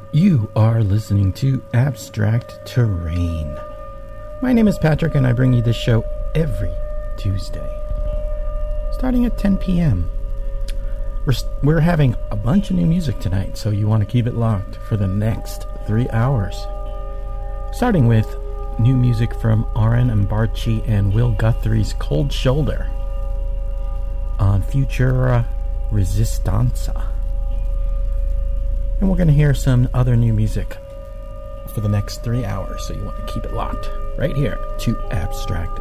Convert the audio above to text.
You are listening to Abstract Terrain. My name is Patrick, and I bring you this show every Tuesday, starting at 10 p.m. We're having a bunch of new music tonight, so you want to keep it locked for the next 3 hours. Starting with new music from Aaron Ambarchi and Will Guthrie's Cold Shoulder on Futura Resistanza. And we're going to hear some other new music for the next 3 hours, so you want to keep it locked right here to Abstract